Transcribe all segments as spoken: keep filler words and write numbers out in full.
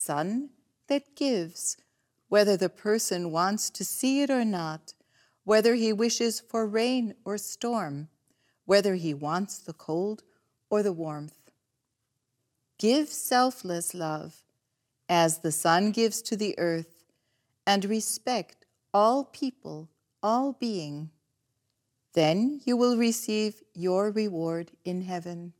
sun that gives, whether the person wants to see it or not, whether he wishes for rain or storm, whether he wants the cold or the warmth. Give selfless love, as the sun gives to the earth, and respect all people, all being. Then you will receive your reward in heaven.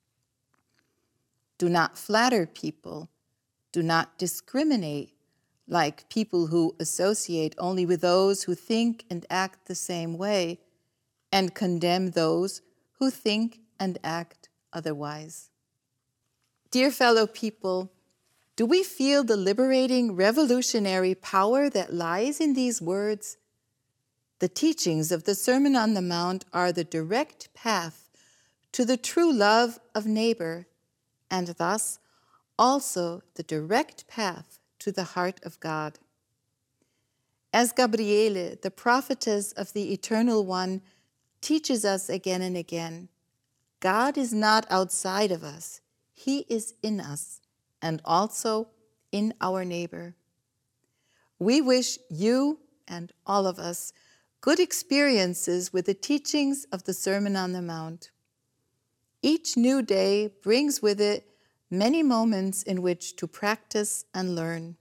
Do not flatter people. Do not discriminate, like people who associate only with those who think and act the same way, and condemn those who think and act otherwise. Dear fellow people, do we feel the liberating, revolutionary power that lies in these words? The teachings of the Sermon on the Mount are the direct path to the true love of neighbor, and thus also the direct path to the heart of God. As Gabriele, the prophetess of the Eternal One, teaches us again and again, God is not outside of us. He is in us and also in our neighbor. We wish you and all of us good experiences with the teachings of the Sermon on the Mount. Each new day brings with it many moments in which to practice and learn.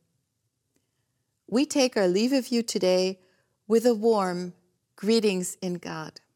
We take our leave of you today with a warm greetings in God.